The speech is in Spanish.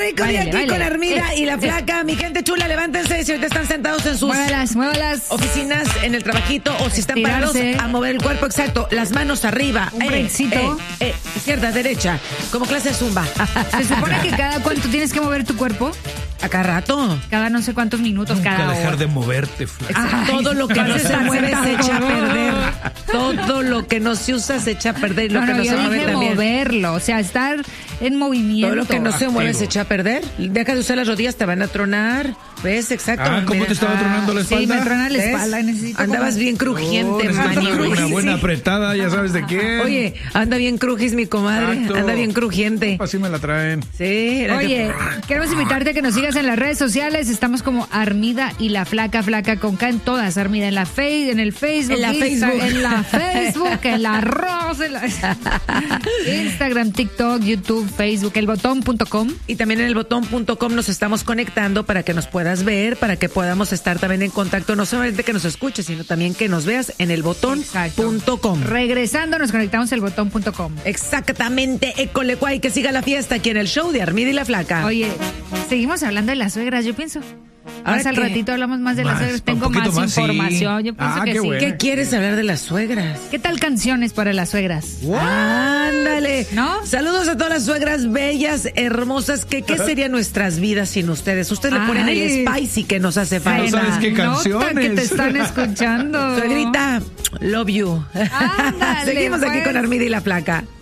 rico día aquí con Armida y la Flaca. Mi gente chula, levántense si ahorita están sentados en sus muévalas. oficinas, en el trabajito, o si están Estirarse. parados, a mover el cuerpo, exacto. Las manos arriba. Un breakcito. Izquierda, derecha. Como clase de zumba. Se supone que cada cuánto tienes que mover tu cuerpo. A cada rato. Cada no sé cuántos minutos, Nunca cada dejar hora. de moverte, Flaca. Todo lo que no parece se estar mueve sentado. se echa a perder. Todo lo que no se usa se echa a perder. Y lo que no yo se mueve dije también. moverlo, o sea, estar en movimiento. Todo lo que no se mueve Activo. se echa a perder. Deja de usar las rodillas, te van a tronar. ¿Ves? Exacto. ¿Cómo Mira. te estaba tronando la espalda? Sí, me trona la ¿Ves? espalda. Necesito Andabas como- bien crujiente, Necesitas mani. una buena Sí. apretada, ya sabes de qué. Oye, anda bien crujis mi comadre. Exacto. Anda bien crujiente. Así me la traen. Sí. era Oye, queremos invitarte a que nos sigas en las redes sociales. Estamos como Armida y la Flaca con K en todas. Armida en la en el Facebook, En la Facebook. en la Facebook, en la Rosa, en la Instagram, TikTok, YouTube, Facebook, elbotón.com. Y también en elbotón.com nos estamos conectando para que nos puedas ver, para que podamos estar también en contacto, no solamente que nos escuches, sino también que nos veas en elbotón.com. Regresando, nos conectamos al botón.com. Exactamente, école cuay, que siga la fiesta aquí en el show de Armida y la Flaca. Oye, seguimos hablando de las suegras, yo pienso. ¿Ahora Más al qué? ratito hablamos más de las Más, suegras. un Tengo poquito más más, sí. información. Yo pienso que qué sí. bueno. ¿Qué quieres hablar de las suegras? ¿Qué tal canciones para las suegras? Ándale. ¿No? Saludos a todas las suegras bellas, hermosas. ¿Qué serían nuestras vidas sin ustedes? Ustedes le ponen el Ay. spicy que nos hace falta. sabes qué Nota canciones. que te están escuchando. Suegrita, love you. Ándale, Seguimos aquí pues. con Armida y la Flaca.